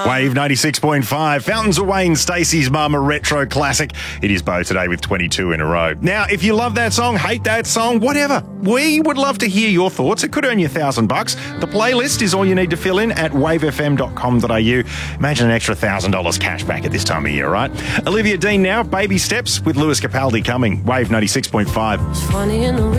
Wave 96.5, Fountains of Wayne, Stacey's Mum, a retro classic. It is Bo today with 22 in a row. Now, if you love that song, hate that song, whatever, we would love to hear your thoughts. It could earn you $1,000. The playlist is all you need to fill in at wavefm.com.au. Imagine an extra $1,000 cash back at this time of year, right? Olivia Dean now, Baby Steps with Lewis Capaldi coming. Wave 96.5.